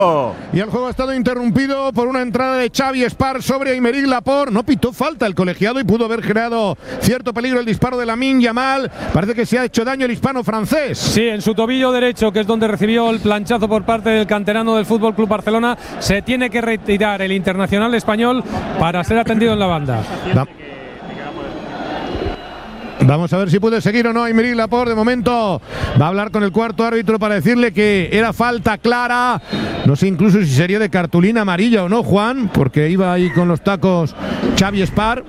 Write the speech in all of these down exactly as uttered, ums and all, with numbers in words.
Y el juego ha estado interrumpido por una entrada de Xavi Espar sobre Aymeric Laporte. No pitó falta el colegiado y pudo haber creado cierto peligro el disparo de Lamine Yamal. Parece que se ha hecho daño el hispano francés. Sí, en su tobillo derecho, que es donde recibió el planchazo por parte del canterano del Fútbol Club Barcelona. Se tiene que retirar el internacional español para ser atendido en la banda. Va. Vamos a ver si puede seguir o no Aymeric Laporte. De momento va a hablar con el cuarto árbitro para decirle que era falta clara. No sé incluso si sería de cartulina amarilla o no, Juan, porque iba ahí con los tacos Xavi Espar.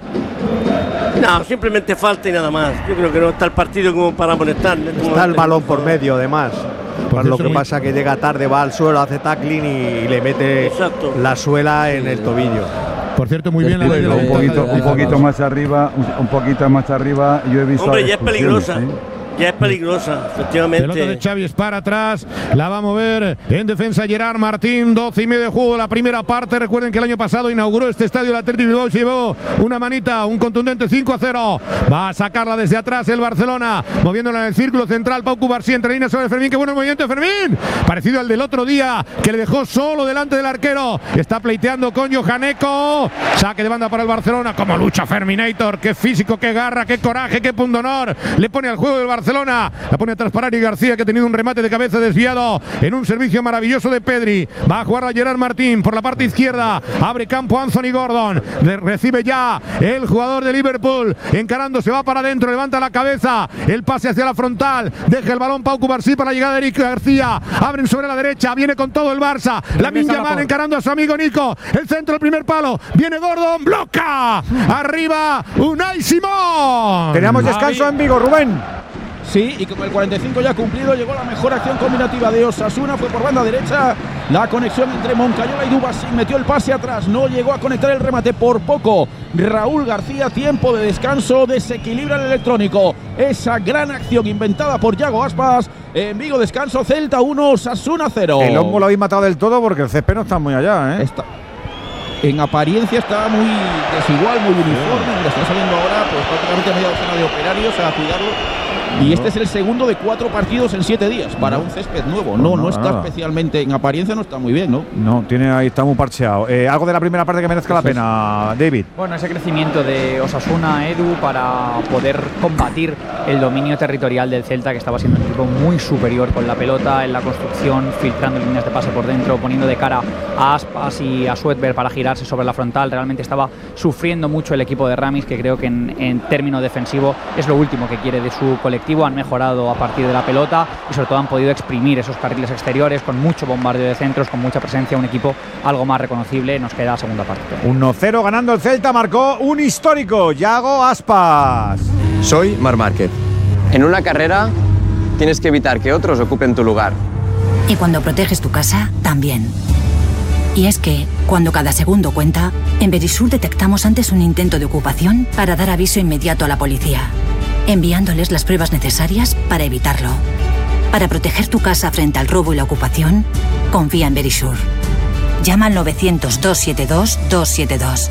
No, simplemente falta y nada más. Yo creo que no está el partido como para amonestar. Está el balón por medio, además. Pues lo que muy... pasa que llega tarde, va al suelo, hace tackling y le mete Exacto. la suela en el tobillo. Por cierto, muy bien la ley de la un poquito, un poquito más arriba, un, un poquito más arriba. Yo he visto. Hombre, ya es peligrosa. ¿Sí? Ya es peligrosa, efectivamente. Pelota de Xavi Espar atrás, la va a mover en defensa Gerard Martín, doce y medio de juego la primera parte. Recuerden que el año pasado inauguró este estadio el Athletic Bilbao, se llevó una manita, un contundente cinco a cero. Va a sacarla desde atrás el Barcelona, moviéndola en el círculo central. Pau Cubarsí entre líneas sobre Fermín, qué bueno el movimiento de Fermín, parecido al del otro día, que le dejó solo delante del arquero. Está pleiteando con Johaneco, saque de banda para el Barcelona. Como lucha Ferminator, qué físico, qué garra, qué coraje, qué pundonor le pone al juego del Barcelona. Barcelona, la pone atrás para Ari García, que ha tenido un remate de cabeza desviado en un servicio maravilloso de Pedri. Va a jugar a Gerard Martín por la parte izquierda, abre campo Anthony Gordon, le recibe ya el jugador de Liverpool, encarando, se va para adentro, levanta la cabeza, el pase hacia la frontal, deja el balón Pau Cubarsí para la llegada de Eric García, abren sobre la derecha, viene con todo el Barça, Lamine Yamal encarando a su amigo Nico, el centro, el primer palo, viene Gordon, bloca, arriba Unai Simón. Teníamos descanso en Vigo, Rubén. Sí, y con el cuarenta y cinco ya cumplido llegó la mejor acción combinativa de Osasuna, fue por banda derecha, la conexión entre Moncayola y Dubassi, metió el pase atrás, no llegó a conectar el remate por poco. Raúl García, tiempo de descanso, desequilibra el electrónico. Esa gran acción inventada por Yago Aspas. En Vigo, descanso, Celta uno, Osasuna cero. El hongo lo habéis matado del todo porque el césped no está muy allá, ¿eh? Está, en apariencia está muy desigual, muy uniforme. Mira, está saliendo ahora pues prácticamente media docena de operarios a cuidarlo. Y este es el segundo de cuatro partidos en siete días para un césped nuevo. No, no, no está nada. Especialmente en apariencia, no está muy bien, ¿no? No, tiene ahí, está muy parcheado. Eh, algo de la primera parte que merezca la pena, David. Bueno, ese crecimiento de Osasuna, Edu, para poder combatir el dominio territorial del Celta, que estaba siendo un equipo muy superior con la pelota, en la construcción, filtrando líneas de pase por dentro, poniendo de cara a Aspas y a Suetberg para girarse sobre la frontal. Realmente estaba sufriendo mucho el equipo de Ramis, que creo que en, en término defensivo es lo último que quiere de su colectivo. Han mejorado a partir de la pelota y sobre todo han podido exprimir esos carriles exteriores con mucho bombardeo de centros, con mucha presencia, un equipo algo más reconocible. Nos queda la segunda parte. uno cero ganando el Celta, marcó un histórico, Yago Aspas. Soy Marc Márquez. En una carrera tienes que evitar que otros ocupen tu lugar. Y cuando proteges tu casa, también. Y es que, cuando cada segundo cuenta, en Verisur detectamos antes un intento de ocupación para dar aviso inmediato a la policía, enviándoles las pruebas necesarias para evitarlo. Para proteger tu casa frente al robo y la ocupación, confía en Verisur. Llama al novecientos, doscientos setenta y dos, doscientos setenta y dos.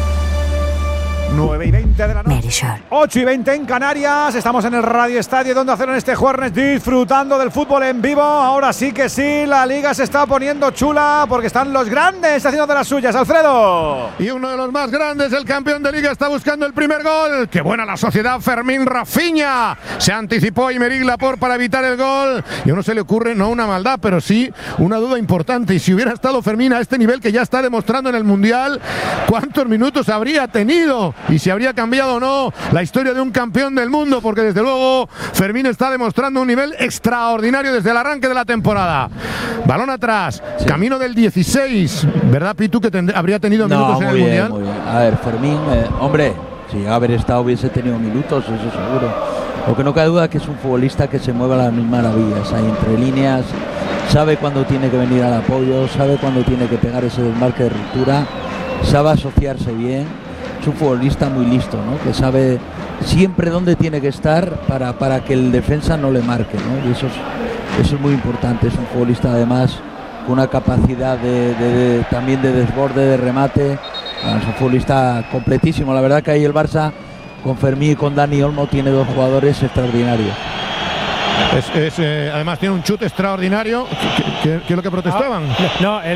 nueve y veinte de la noche. Verisur. ocho y veinte en Canarias. Estamos en el Radio Estadio donde hacer en este jueves, disfrutando del fútbol en vivo. Ahora sí que sí, la liga se está poniendo chula porque están los grandes haciendo de las suyas. Alfredo. Y uno de los más grandes, el campeón de liga, está buscando el primer gol. ¡Qué buena la sociedad! Fermín Rafinha. Se anticipó Aymeric Laporte para evitar el gol. Y a uno se le ocurre, no una maldad, pero sí una duda importante. Y si hubiera estado Fermín a este nivel que ya está demostrando en el Mundial, ¿cuántos minutos habría tenido? Y si habría cambiado o no la historia de un campeón del mundo, porque desde luego Fermín está demostrando un nivel extraordinario desde el arranque de la temporada. Balón atrás, sí. Camino del dieciséis, ¿verdad, Pitu, que tend- habría tenido no, minutos en el bien, Mundial? Muy bien. A ver, Fermín, eh, hombre, si haber estado hubiese tenido minutos, eso seguro. Lo que no cabe duda es que es un futbolista que se mueve a las mil maravillas, ahí entre líneas, sabe cuándo tiene que venir al apoyo, sabe cuándo tiene que pegar ese desmarque de ruptura, sabe asociarse bien. Es un futbolista muy listo, ¿no? Que sabe siempre dónde tiene que estar para, para que el defensa no le marque, ¿no? Y eso es, eso es muy importante. Es un futbolista además con una capacidad de, de, de, también de desborde, de remate. Es un futbolista completísimo. La verdad que ahí el Barça, con Fermín y con Dani Olmo, tiene dos jugadores extraordinarios. Es, es, eh, además tiene un chute extraordinario. ¿Qué, qué, qué es lo que protestaban? No, no el